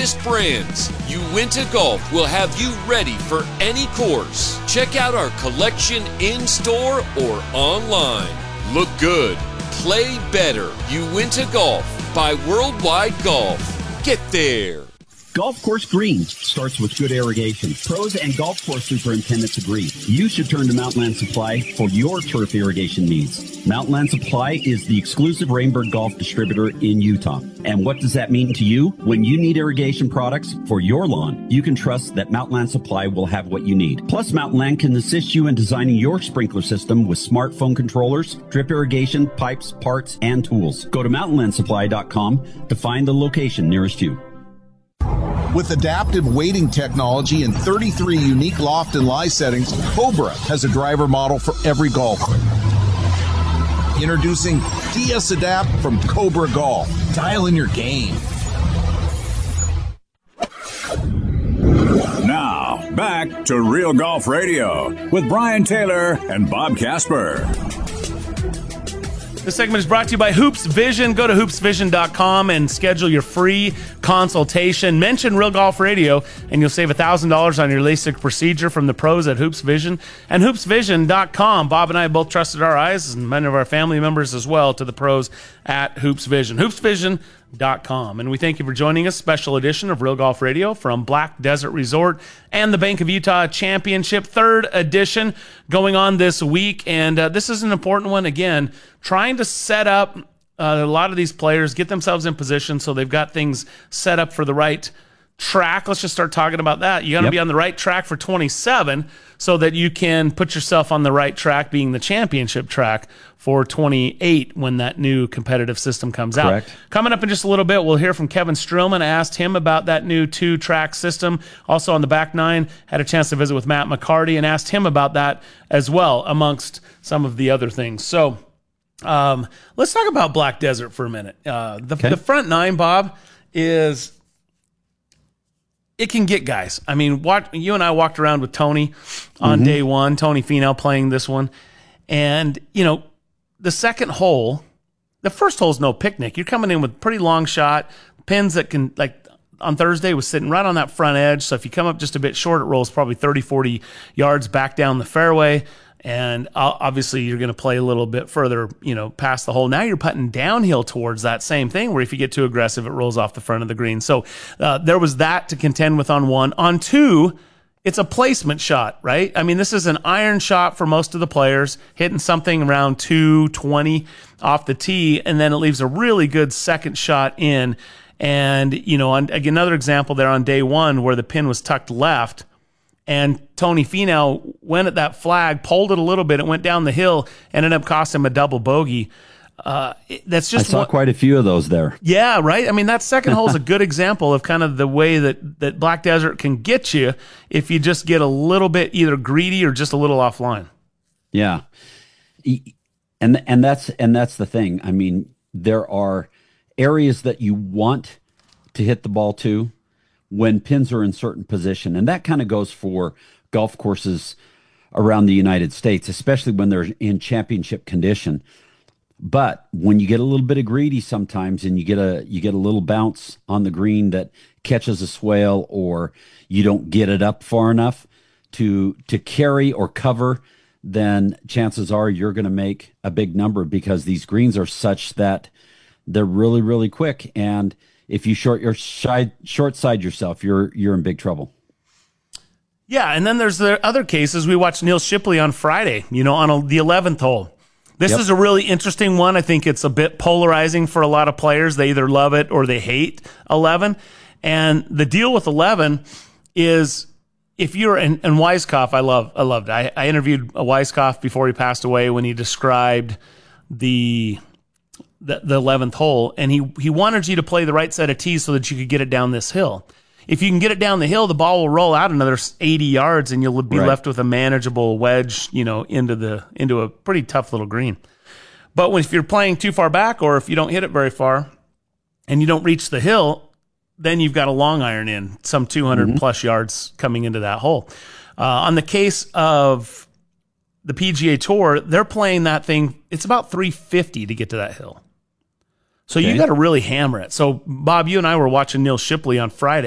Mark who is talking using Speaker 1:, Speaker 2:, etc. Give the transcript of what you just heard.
Speaker 1: finest brands. Uinta Golf will have you ready for any course. Check out our collection in-store or online. Look good, play better. Uinta Golf by Worldwide Golf. Get there.
Speaker 2: Golf course greens starts with good irrigation. Pros and golf course superintendents agree. You should turn to Mountainland Supply for your turf irrigation needs. Mountainland Supply is the exclusive Rainbird Golf distributor in Utah. And what does that mean to you? When you need irrigation products for your lawn, you can trust that Mountainland Supply will have what you need. Plus, Mountainland can assist you in designing your sprinkler system with smartphone controllers, drip irrigation, pipes, parts, and tools. Go to mountainlandsupply.com to find the location nearest you.
Speaker 3: With adaptive weighting technology and 33 unique loft and lie settings, Cobra has a driver model for every golfer. Introducing DS Adapt from Cobra Golf. Dial in your game.
Speaker 4: Now, back to Real Golf Radio with Brian Taylor and Bob Casper.
Speaker 5: This segment is brought to you by Hoops Vision. Go to hoopsvision.com and schedule your free consultation. Mention Real Golf Radio, and you'll save $1,000 on your LASIK procedure from the pros at Hoops Vision. And hoopsvision.com. Bob and I both trusted our eyes, and many of our family members as well, to the pros at Hoops Vision. Hoopsvision.com. And we thank you for joining us. Special edition of Real Golf Radio from Black Desert Resort and the Bank of Utah Championship, 3rd edition, going on this week. And this is an important one. Again, trying to set up a lot of these players, get themselves in position so they've got things set up for the right track. Let's just start talking about that. You got to be on the right track for 27 so that you can put yourself on the right track, being the championship track for 28 when that new competitive system comes out. Coming up in just a little bit, we'll hear from Kevin Strillman. I asked him about that new 2-track system. Also on the back nine, had a chance to visit with Matt McCarty and asked him about that as well, amongst some of the other things. So let's talk about Black Desert for a minute. The front nine, Bob, is... it can get guys. I mean, you and I walked around with Tony on day one, Tony Finau playing this one. And, you know, the second hole, the first hole's no picnic. You're coming in with pretty long shot, pins that can, like on Thursday, was sitting right on that front edge. So if you come up just a bit short, it rolls probably 30, 40 yards back down the fairway. And obviously you're going to play a little bit further, you know, past the hole. Now you're putting downhill towards that same thing where if you get too aggressive, it rolls off the front of the green. So there was that to contend with on one. On two, it's a placement shot, right? I mean, this is an iron shot for most of the players, hitting something around 220 off the tee, and then it leaves a really good second shot in. And, you know, another example there on day one where the pin was tucked left, and Tony Finau went at that flag, pulled it a little bit, it went down the hill, ended up costing him a double bogey. That's just
Speaker 2: I saw quite a few of those there.
Speaker 5: Yeah, right? I mean, that second hole is a good example of kind of the way that Black Desert can get you if you just get a little bit either greedy or just a little offline.
Speaker 2: Yeah. And that's the thing. I mean, there are areas that you want to hit the ball to when pins are in certain position. And that kind of goes for golf courses around the United States, especially when they're in championship condition. But when you get a little bit of greedy sometimes and you get a little bounce on the green that catches a swale, or you don't get it up far enough to carry or cover, then chances are you're going to make a big number, because these greens are such that they're really, really quick. And if you short side yourself, you're in big trouble.
Speaker 5: Yeah, and then there's the other cases. We watched Neil Shipley on Friday, you know, on the 11th hole. This is a really interesting one. I think it's a bit polarizing for a lot of players. They either love it or they hate 11. And the deal with 11 is, if you're and Weiskopf, I loved it. I interviewed Weiskopf before he passed away when he described the 11th hole, and he wanted you to play the right set of tees so that you could get it down this hill. If you can get it down the hill, the ball will roll out another 80 yards, and you'll be left with a manageable wedge, you know, into a pretty tough little green. But if you're playing too far back, or if you don't hit it very far, and you don't reach the hill, then you've got a long iron in some 200 plus yards coming into that hole. On the case of the PGA Tour, they're playing that thing. It's about 350 to get to that hill. So you got to really hammer it. So, Bob, you and I were watching Neil Shipley on Friday.